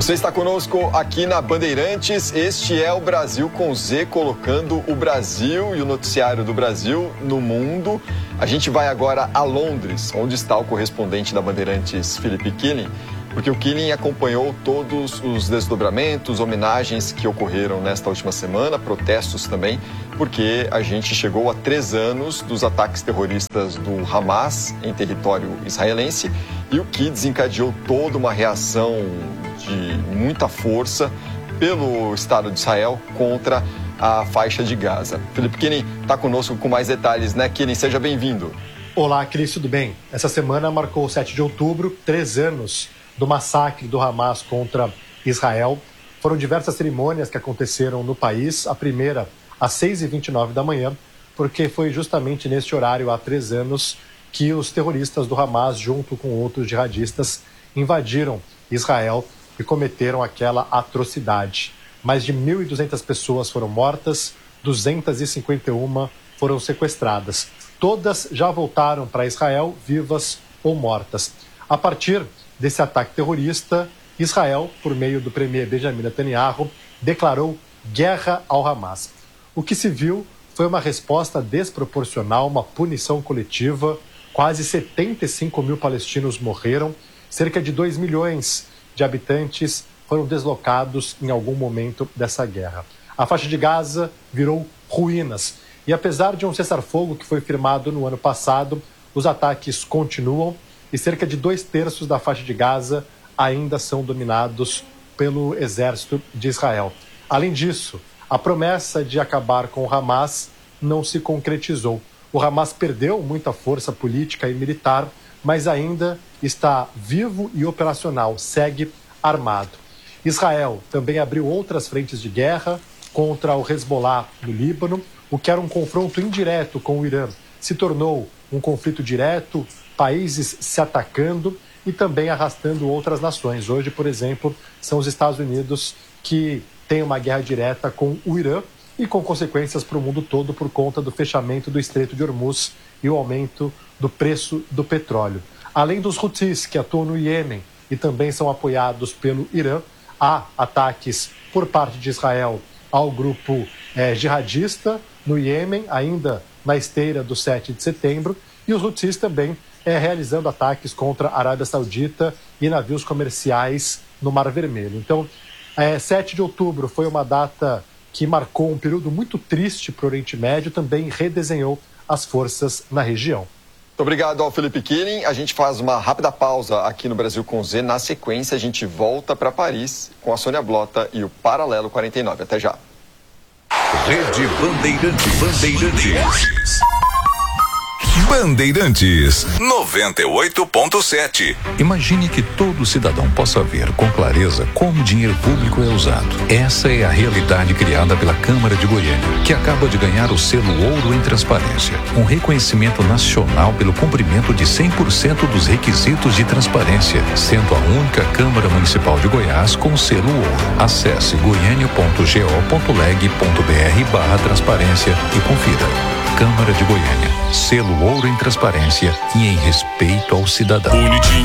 Você está conosco aqui na Bandeirantes. Este é o Brasil com Z, colocando o Brasil e o noticiário do Brasil no mundo. A gente vai agora a Londres, onde está o correspondente da Bandeirantes, Felipe Killing, porque o Killing acompanhou todos os desdobramentos, homenagens que ocorreram nesta última semana, protestos também, porque a gente chegou a 3 anos dos ataques terroristas do Hamas em território israelense, e o que desencadeou toda uma reação de muita força pelo Estado de Israel contra a faixa de Gaza. Felipe Killing está conosco com mais detalhes, né, Killing? Seja bem-vindo. Olá, Cris, tudo bem? Essa semana marcou o 7 de outubro, 3 anos do massacre do Hamas contra Israel. Foram diversas cerimônias que aconteceram no país. A primeira, às 6h29 da manhã, porque foi justamente neste horário, há 3 anos, que os terroristas do Hamas, junto com outros jihadistas, invadiram Israel e cometeram aquela atrocidade. Mais de 1.200 pessoas foram mortas, 251 foram sequestradas. Todas já voltaram para Israel, vivas ou mortas. A partir desse ataque terrorista, Israel, por meio do premier Benjamin Netanyahu, declarou guerra ao Hamas. O que se viu foi uma resposta desproporcional, uma punição coletiva. Quase 75 mil palestinos morreram, cerca de 2 milhões de habitantes foram deslocados em algum momento dessa guerra. A faixa de Gaza virou ruínas. E apesar de um cessar-fogo que foi firmado no ano passado, os ataques continuam e cerca de 2/3 da faixa de Gaza ainda são dominados pelo exército de Israel. Além disso, a promessa de acabar com o Hamas não se concretizou. O Hamas perdeu muita força política e militar, mas ainda está vivo e operacional, segue armado. Israel também abriu outras frentes de guerra contra o Hezbollah no Líbano, o que era um confronto indireto com o Irã. Se tornou um conflito direto, países se atacando e também arrastando outras nações. Hoje, por exemplo, são os Estados Unidos que têm uma guerra direta com o Irã e com consequências para o mundo todo por conta do fechamento do Estreito de Hormuz e o aumento do preço do petróleo. Além dos Houthis, que atuam no Iêmen e também são apoiados pelo Irã, há ataques por parte de Israel ao grupo jihadista no Iêmen, ainda na esteira do 7 de setembro, e os Houthis também realizando ataques contra a Arábia Saudita e navios comerciais no Mar Vermelho. Então, 7 de outubro foi uma data que marcou um período muito triste para o Oriente Médio, também redesenhou as forças na região. Muito obrigado ao Felipe Killing. A gente faz uma rápida pausa aqui no Brasil com Z. Na sequência, a gente volta para Paris com a Sônia Blota e o Paralelo 49. Até já. Rede Bandeirantes. Bandeirantes 98.7. Imagine que todo cidadão possa ver com clareza como o dinheiro público é usado. Essa é a realidade criada pela Câmara de Goiânia, que acaba de ganhar o selo Ouro em Transparência, um reconhecimento nacional pelo cumprimento de 100% dos requisitos de transparência, sendo a única Câmara Municipal de Goiás com o selo Ouro. Acesse goiania.go.leg.br/transparência e confira. Câmara de Goiânia, selo Ouro em Transparência e em respeito ao cidadão. Bonitinho,